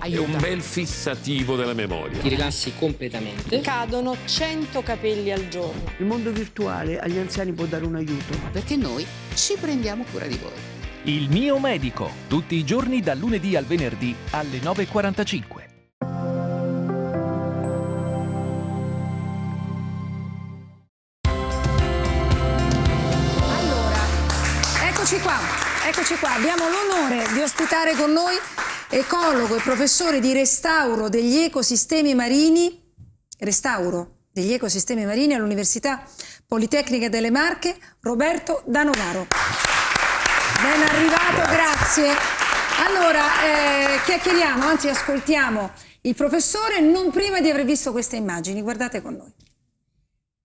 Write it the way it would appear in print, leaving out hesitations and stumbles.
È un bel fissativo della memoria. Ti rilassi completamente. Cadono 100 capelli al giorno. Il mondo virtuale agli anziani può dare un aiuto. Perché noi ci prendiamo cura di voi. Il mio medico, tutti i giorni dal lunedì al venerdì alle 9:45. Eccoci qua, abbiamo l'onore di ospitare con noi ecologo e professore di restauro degli ecosistemi marini all'Università Politecnica delle Marche, Roberto Danovaro. Ben arrivato, grazie. Allora, chiacchieriamo, anzi ascoltiamo il professore non prima di aver visto queste immagini, guardate con noi.